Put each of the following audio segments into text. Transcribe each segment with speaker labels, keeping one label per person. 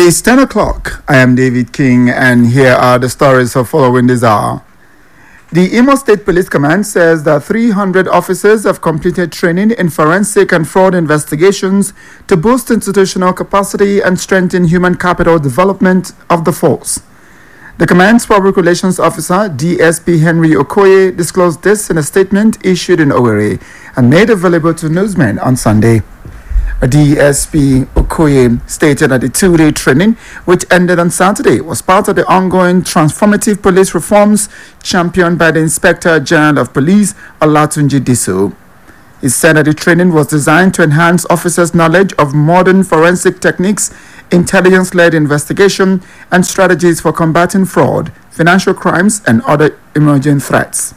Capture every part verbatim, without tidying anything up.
Speaker 1: is ten o'clock. I am David King, and here are the stories for following this hour. The Imo State Police Command says that three hundred officers have completed training in forensic and fraud investigations to boost institutional capacity and strengthen human capital development of the force. The command's public relations officer, D S P Henry Okoye, disclosed this in a statement issued in Owerri and made available to newsmen on Sunday. D S P Okoye stated that the two-day training, which ended on Saturday, was part of the ongoing transformative police reforms championed by the Inspector General of Police, Olatunji Diso. He said that the training was designed to enhance officers' knowledge of modern forensic techniques, intelligence-led investigation, and strategies for combating fraud, financial crimes, and other emerging threats.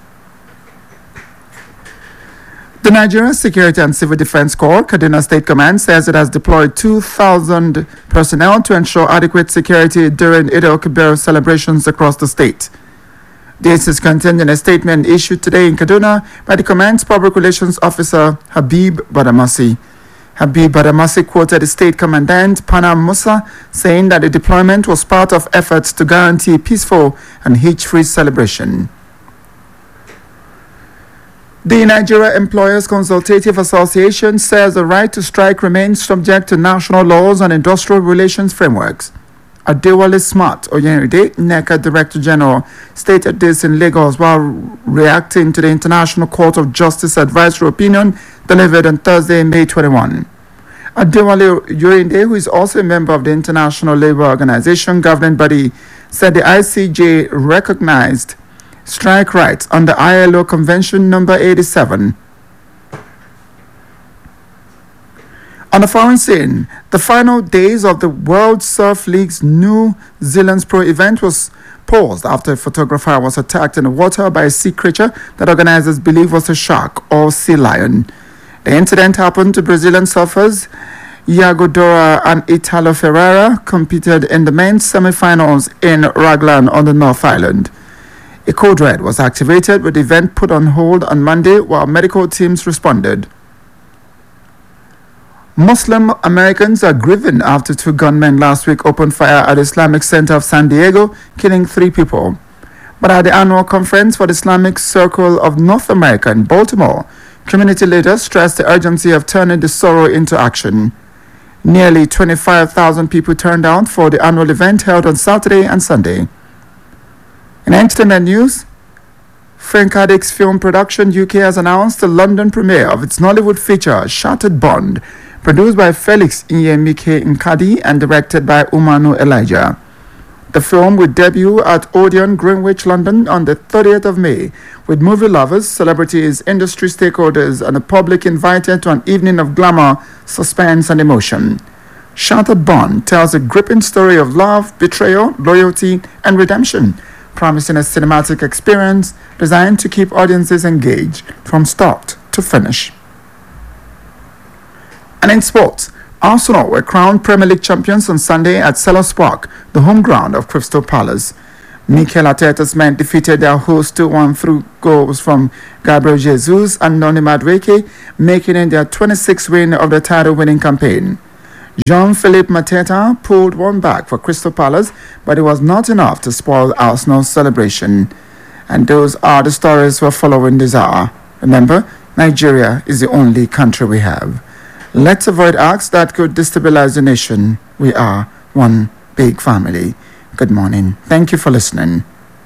Speaker 1: The Nigerian Security and Civil Defense Corps, Kaduna State Command, says it has deployed two thousand personnel to ensure adequate security during Eid al-Kabir celebrations across the state. This is contained in a statement issued today in Kaduna by the command's public relations officer, Habib Badamasi. Habib Badamasi quoted the state commandant, Panam Musa, saying that the deployment was part of efforts to guarantee peaceful and hitch-free celebration. The Nigeria Employers Consultative Association says the right to strike remains subject to national laws and industrial relations frameworks. Adewale Smart Oyenride, NECA Director General, stated this in Lagos while reacting to the International Court of Justice advisory opinion delivered on Thursday, May twenty-first. Adewale Oyenride, who is also a member of the International Labour Organization governing body, said the I C J recognized strike rights under I L O Convention number eighty-seven. On the foreign scene, the final days of the World Surf League's New Zealand's Pro event was paused after a photographer was attacked in the water by a sea creature that organizers believe was a shark or sea lion. The incident happened to Brazilian surfers. Iago Dora and Italo Ferreira competed in the men's semi-finals in Raglan on the North Island. A code red was activated with the event put on hold on Monday while medical teams responded. Muslim Americans are grieving after two gunmen last week opened fire at the Islamic Center of San Diego, killing three people. But at the annual conference for the Islamic Circle of North America in Baltimore, community leaders stressed the urgency of turning the sorrow into action. Nearly twenty-five thousand people turned out for the annual event held on Saturday and Sunday. In entertainment news, Frank Addick's film production U K has announced the London premiere of its Nollywood feature Shattered Bond, produced by Felix Iyemike Nkadi and directed by Umanu Elijah. The film will debut at Odeon, Greenwich, London on the thirtieth of May, with movie lovers, celebrities, industry stakeholders, and the public invited to an evening of glamour, suspense, and emotion. Shattered Bond tells a gripping story of love, betrayal, loyalty, and redemption, promising a cinematic experience designed to keep audiences engaged from start to finish. And in sports, Arsenal were crowned Premier League champions on Sunday at Selhurst Park, the home ground of Crystal Palace. Mikel Arteta's men defeated their hosts two one through goals from Gabriel Jesus and Noni Madueke, making it their twenty-sixth win of the title-winning campaign. Jean-Philippe Mateta pulled one back for Crystal Palace, but it was not enough to spoil Arsenal's celebration. And those are the stories we're following this hour. Remember, Nigeria is the only country we have. Let's avoid acts that could destabilize the nation. We are one big family. Good morning. Thank you for listening.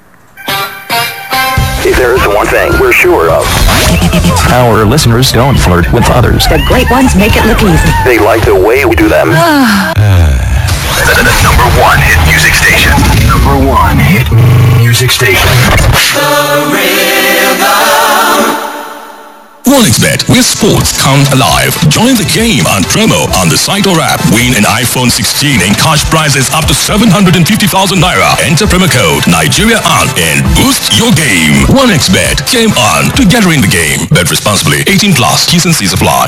Speaker 2: If there is one thing we're sure of,
Speaker 3: our listeners don't flirt with others.
Speaker 4: The great ones make it look easy.
Speaker 2: They like the way we do them. the, the number one hit music station. Number one hit music station. The Rhythm.
Speaker 5: OneXBet, where sports come alive. Join the game on promo on the site or app. Win an iPhone sixteen and cash prizes up to seven hundred fifty thousand naira. Enter promo code Nigeria on and boost your game. OneXBet, game on. Together in the game. Bet responsibly. eighteen plus. T's and C's apply.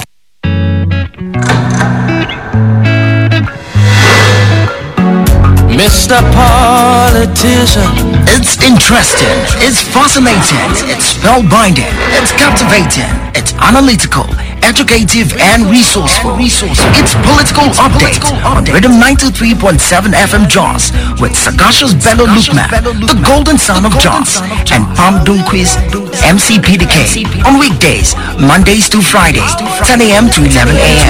Speaker 6: Mister Politician.
Speaker 7: It's interesting, it's fascinating, it's spellbinding, it's captivating, it's analytical, educative and resourceful. It's Political Update on Rhythm ninety-three point seven F M Jos with Sagacious Bello Lukman, the golden son of Jos, and Pam Dunquiz, M C P D K on weekdays, Mondays to Fridays, ten a.m. to eleven a.m.